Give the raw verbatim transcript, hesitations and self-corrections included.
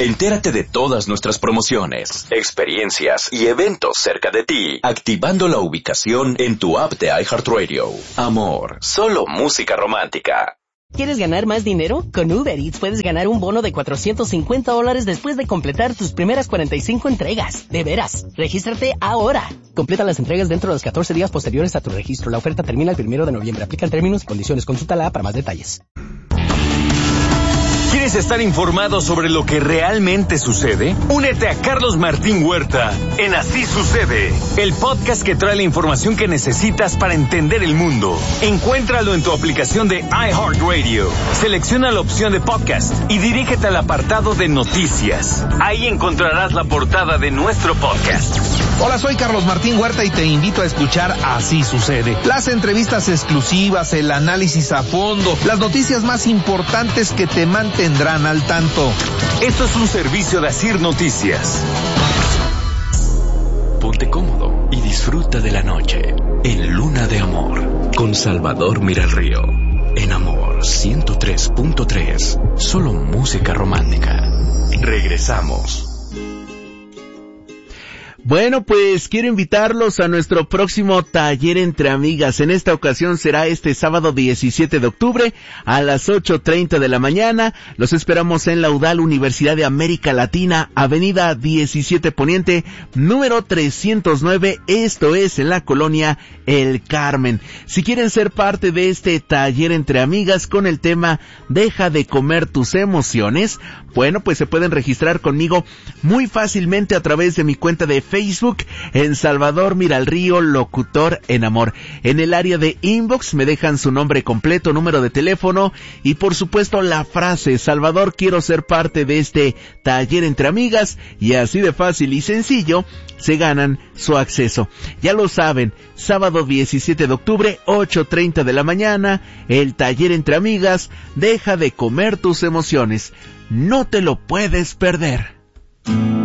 Entérate de todas nuestras promociones, experiencias y eventos cerca de ti, activando la ubicación en tu app de iHeartRadio. Amor, solo música romántica. ¿Quieres ganar más dinero? Con Uber Eats puedes ganar un bono de cuatrocientos cincuenta dólares después de completar tus primeras cuarenta y cinco entregas. De veras, regístrate ahora. Completa las entregas dentro de los catorce días posteriores a tu registro. La oferta termina el primero de noviembre. Aplican términos y condiciones. Consúltala para más detalles. ¿Quieres estar informado sobre lo que realmente sucede? Únete a Carlos Martín Huerta en Así Sucede, el podcast que trae la información que necesitas para entender el mundo. Encuéntralo en tu aplicación de iHeartRadio. Selecciona la opción de podcast y dirígete al apartado de noticias. Ahí encontrarás la portada de nuestro podcast. Hola, soy Carlos Martín Huerta y te invito a escuchar Así Sucede. Las entrevistas exclusivas, el análisis a fondo, las noticias más importantes que te mantendrán al tanto. Esto es un servicio de Asir Noticias. Ponte cómodo y disfruta de la noche en Luna de Amor con Salvador Miralrío. En Amor ciento tres punto tres, solo música romántica. Regresamos. Bueno, pues quiero invitarlos a nuestro próximo taller entre amigas. En esta ocasión será este sábado diecisiete de octubre a las ocho treinta de la mañana. Los esperamos en la UDAL, Universidad de América Latina, Avenida diecisiete Poniente, número trescientos nueve, esto es en la colonia El Carmen. Si quieren ser parte de este taller entre amigas con el tema Deja de comer tus emociones, bueno, pues se pueden registrar conmigo muy fácilmente a través de mi cuenta de Facebook en Salvador Miralrío, locutor en Amor. En el área de inbox me dejan su nombre completo, número de teléfono y por supuesto la frase Salvador, quiero ser parte de este taller entre amigas, y así de fácil y sencillo se ganan su acceso. Ya lo saben, sábado diecisiete de octubre, ocho treinta de la mañana, el taller entre amigas, deja de comer tus emociones. No te lo puedes perder.